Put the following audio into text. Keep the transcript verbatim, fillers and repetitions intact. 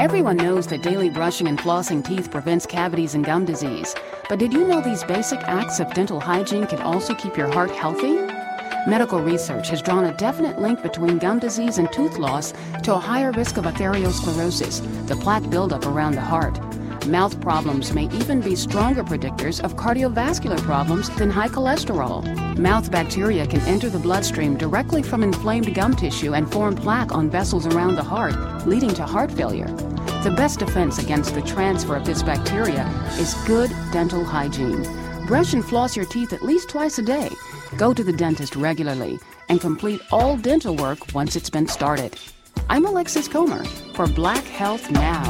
Everyone knows that daily brushing and flossing teeth prevents cavities and gum disease. But did you know these basic acts of dental hygiene can also keep your heart healthy? Medical research has drawn a definite link between gum disease and tooth loss to a higher risk of arteriosclerosis, the plaque buildup around the heart. Mouth problems may even be stronger predictors of cardiovascular problems than high cholesterol. Mouth bacteria can enter the bloodstream directly from inflamed gum tissue and form plaque on vessels around the heart, leading to heart failure. The best defense against the transfer of this bacteria is good dental hygiene. Brush and floss your teeth at least twice a day. Go to the dentist regularly and complete all dental work once it's been started. I'm Alexis Comer for Black Health Now.